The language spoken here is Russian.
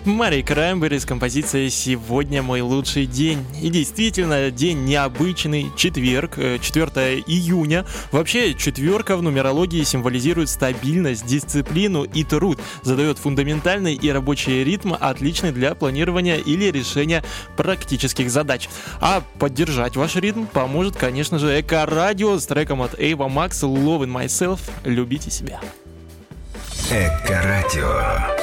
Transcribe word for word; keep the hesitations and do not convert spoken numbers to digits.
Мари Краймбери с композицией «Сегодня мой лучший день». И действительно, день необычный, четверг, четвёртого июня. Вообще, четверка в нумерологии символизирует стабильность, дисциплину и труд. Задает фундаментальный и рабочий ритм, отличный для планирования или решения практических задач. А поддержать ваш ритм поможет, конечно же, Эко-радио с треком от Ava Max «Loving Myself». Любите себя. Эко-радио.